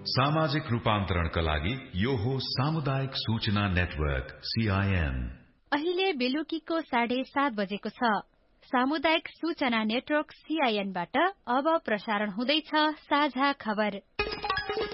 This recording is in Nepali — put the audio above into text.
सामाजिक रूपान्तरणका लागि यो हो सामुदायिक सूचना नेटवर्क CIN। अहिले बेलुकीको 7:30 बजेको छ। सामुदायिक सूचना नेटवर्क CIN बाट अब प्रसारण हुँदैछ साझा खबर।